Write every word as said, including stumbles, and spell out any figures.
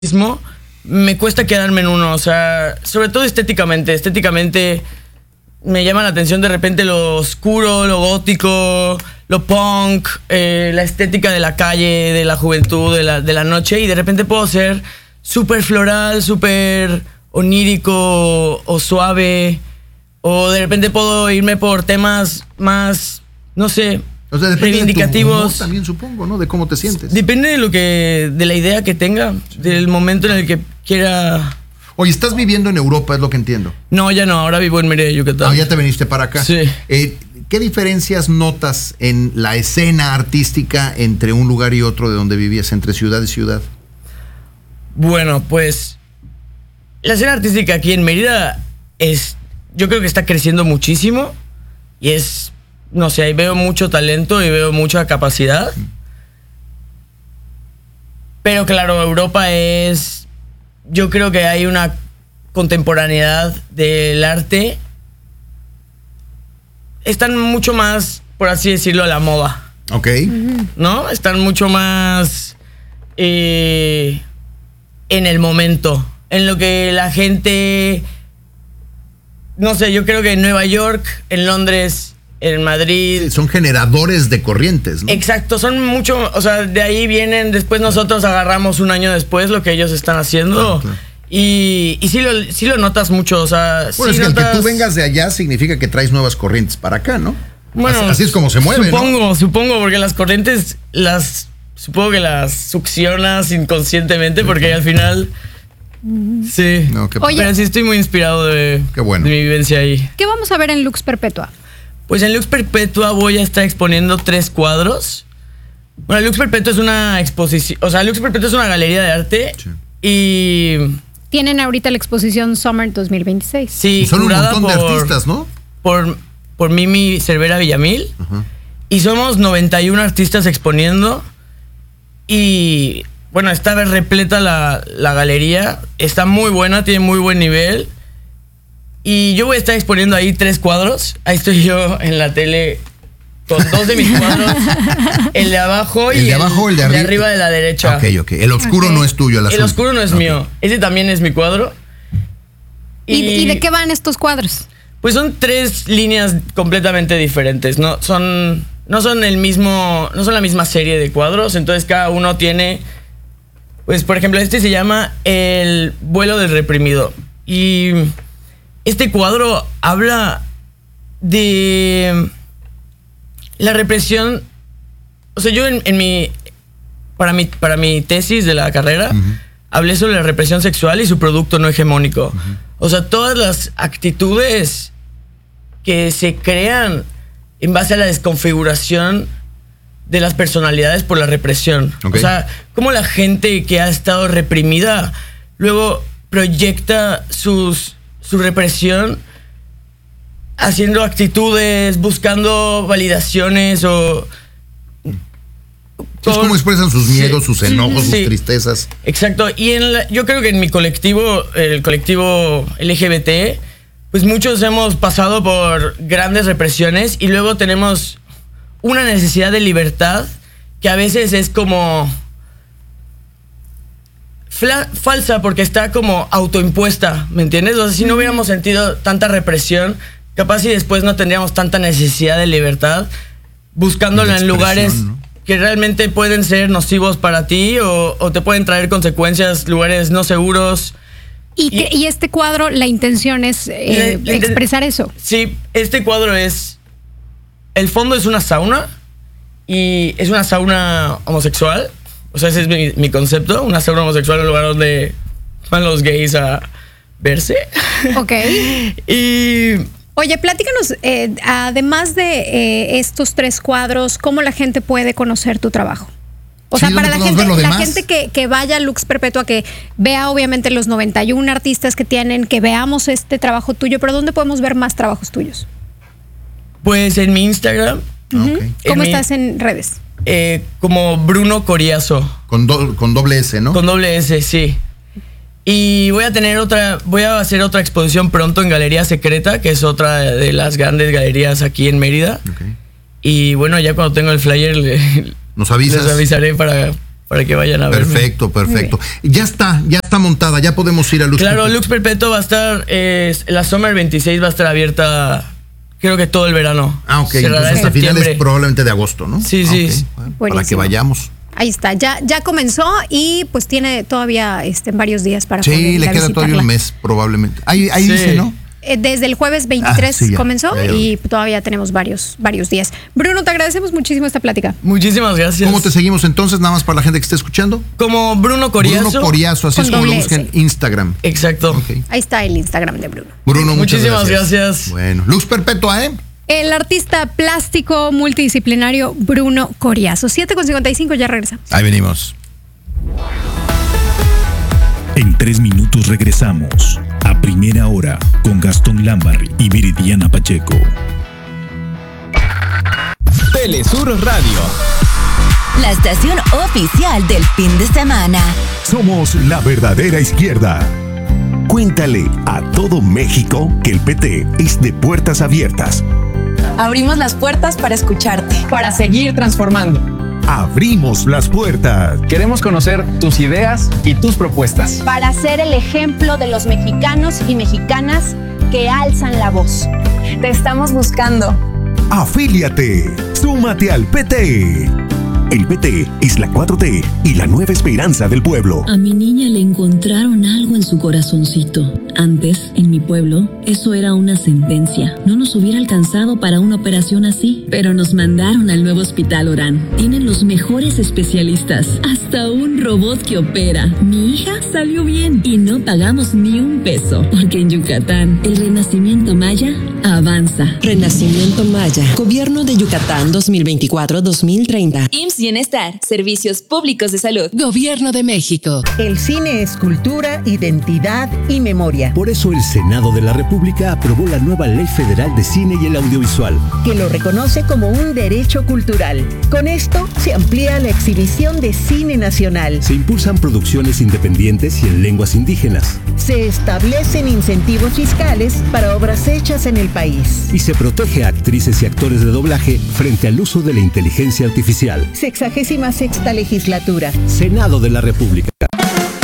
mismo, me cuesta quedarme en uno, o sea, sobre todo estéticamente, estéticamente me llama la atención de repente lo oscuro, lo gótico, lo punk, eh, la estética de la calle, de la juventud, de la, de la noche, y de repente puedo ser súper floral, súper onírico o, o suave, o de repente puedo irme por temas más, no sé, o sea, depende reivindicativos. De tu humor también, supongo, ¿no? De cómo te sientes. Depende de lo que, de la idea que tenga, del momento en el que quiera. Oye, estás viviendo en Europa, es lo que entiendo. No, ya no, ahora vivo en Mérida, Yucatán. Ah, ya te viniste para acá. Sí. Eh, ¿Qué diferencias notas en la escena artística entre un lugar y otro de donde vivías, entre ciudad y ciudad? Bueno, pues la escena artística aquí en Mérida es, yo creo que está creciendo muchísimo y es, no sé, ahí veo mucho talento y veo mucha capacidad. Pero claro, Europa es, yo creo que hay una contemporaneidad del arte. Están mucho más, por así decirlo, a la moda. Ok. ¿No? Están mucho más eh, en el momento. En lo que la gente, no sé, yo creo que en Nueva York, en Londres, en Madrid. Sí, son generadores de corrientes, ¿no? Exacto, son mucho, o sea, de ahí vienen, después nosotros agarramos un año después lo que ellos están haciendo. Claro, claro. Y, y sí, lo, sí lo notas mucho, o sea, bueno, sí es que notas... el que tú vengas de allá significa que traes nuevas corrientes para acá, ¿no? Bueno, así, así es como se mueve, supongo, ¿no? Supongo, porque las corrientes las, supongo que las succionas inconscientemente, porque okay. Al final... Sí. No, qué Oye, pero sí estoy muy inspirado de, qué bueno. de mi vivencia ahí. ¿Qué vamos a ver en Lux Perpetua? Pues en Lux Perpetua voy a estar exponiendo tres cuadros. Bueno, Lux Perpetua es una exposición, o sea, Lux Perpetua es una galería de arte. Sí. Y... tienen ahorita la exposición Summer dos mil veintiséis. Sí, son un montón por, de artistas, ¿no? Por, por Mimi Cervera Villamil. Uh-huh. Y somos noventa y uno artistas exponiendo. Y bueno, está repleta la, la galería. Está muy buena, tiene muy buen nivel. Y yo voy a estar exponiendo ahí tres cuadros. Ahí estoy yo en la tele con dos de mis cuadros. El de abajo y el de, abajo, el, el de, arri- de arriba de la derecha. Ok, ok. El oscuro okay. no es tuyo. El, azul. El oscuro no es okay. mío. Ese también es mi cuadro. ¿Y, ¿Y de qué van estos cuadros? Pues son tres líneas completamente diferentes. No son, no son el mismo, no son la misma serie de cuadros. Entonces cada uno tiene, pues por ejemplo, este se llama El vuelo del reprimido. Y este cuadro habla de la represión. O sea, yo en, en mi para mi para mi tesis de la carrera uh-huh. hablé sobre la represión sexual y su producto no hegemónico. Uh-huh. O sea, todas las actitudes que se crean en base a la desconfiguración de las personalidades por la represión. Okay. O sea, cómo la gente que ha estado reprimida luego proyecta sus, su represión haciendo actitudes, buscando validaciones o... Es como expresan sus miedos, sí, sus enojos, sí, sus tristezas. Exacto. Y en la, yo creo que en mi colectivo, el colectivo L G B T, pues muchos hemos pasado por grandes represiones y luego tenemos una necesidad de libertad que a veces es como fla- falsa porque está como autoimpuesta, ¿me entiendes? O sea, si no hubiéramos sentido tanta represión, capaz y después no tendríamos tanta necesidad de libertad buscándola en lugares... ¿no? Que realmente pueden ser nocivos para ti o, o te pueden traer consecuencias, lugares no seguros. Y, que, y, y este cuadro, la intención es eh, la, la, expresar eso. Sí, este cuadro es... El fondo es una sauna y es una sauna homosexual. O sea, ese es mi, mi concepto, una sauna homosexual, un lugar donde van los gays a verse. Ok. Y... Oye, platícanos, eh, además de eh, estos tres cuadros, ¿cómo la gente puede conocer tu trabajo? O sí, sea, para la gente, la gente que, que vaya a Lux Perpetua, que vea obviamente los noventa y uno artistas que tienen, que veamos este trabajo tuyo, pero ¿dónde podemos ver más trabajos tuyos? Pues en mi Instagram. Uh-huh. Okay. ¿Cómo en estás mi, en redes? Eh, como Bruno Coriazo. Con, do, con doble S, ¿no? Con doble S, sí. Y voy a tener otra, voy a hacer otra exposición pronto en Galería Secreta, que es otra de las grandes galerías aquí en Mérida. Okay. Y bueno, ya cuando tengo el flyer le, nos avisas. Les avisaré para, para que vayan a ver. Perfecto, perfecto. Ya está, ya está montada, ya podemos ir a Lux Claro, Perpetuo. Lux Perpetuo va a estar, eh, la Summer veintiséis va a estar abierta, creo que todo el verano. Ah, ok, Cerrará entonces en hasta finales septiembre. probablemente de agosto, ¿no? Sí, Ah, sí. ok, sí. bueno, para Buenísimo. que vayamos. Ahí está, ya, ya comenzó y pues tiene todavía este, varios días para poder Sí, ir le a queda todavía un visitarla. mes probablemente. Ahí, ahí Sí. dice, ¿no? Eh, Desde el jueves veintitrés Ah, sí, ya, comenzó ya, ya. y todavía tenemos varios, varios días. Bruno, te agradecemos muchísimo esta plática. Muchísimas gracias. ¿Cómo te seguimos entonces? Nada más para la gente que esté escuchando. Como Bruno Coriazo. Bruno Coriazo, así Con es como lo doble buscan en S. Instagram. Exacto. Ok. Ahí está el Instagram de Bruno. Bruno, muchas Muchísimas gracias. gracias. Bueno, Lux Perpetua, ¿eh? El artista plástico multidisciplinario Bruno Coriazo. siete con cincuenta y cinco, ya regresamos. Ahí venimos. En tres minutos regresamos a Primera Hora con Gastón Lambarri y Viridiana Pacheco. Telesur Radio. La estación oficial del fin de semana. Somos la verdadera izquierda. Cuéntale a todo México que el P T es de puertas abiertas. Abrimos las puertas para escucharte. Para seguir transformando. Abrimos las puertas. Queremos conocer tus ideas y tus propuestas. Para ser el ejemplo de los mexicanos y mexicanas que alzan la voz. Te estamos buscando. Afíliate. Súmate al P T. El P T es la cuatro T y la nueva esperanza del pueblo. A mi niña le encontraron algo en su corazoncito. Antes, en mi pueblo, eso era una sentencia. No nos hubiera alcanzado para una operación así, pero nos mandaron al nuevo Hospital Orán. Tienen los mejores especialistas, hasta un robot que opera. Mi hija salió bien y no pagamos ni un peso, porque en Yucatán, el renacimiento maya avanza. Renacimiento Maya, Gobierno de Yucatán dos mil veinticuatro a dos mil treinta. I M S S Bienestar, Servicios Públicos de Salud. Gobierno de México. El cine es cultura, identidad y memoria. Por eso el Senado de la República aprobó la nueva Ley Federal de Cine y el Audiovisual, que lo reconoce como un derecho cultural. Con esto se amplía la exhibición de cine nacional. Se impulsan producciones independientes y en lenguas indígenas. Se establecen incentivos fiscales para obras hechas en el país. Y se protege a actrices y actores de doblaje frente al uso de la inteligencia artificial. Sexagésima sexta legislatura. Senado de la República.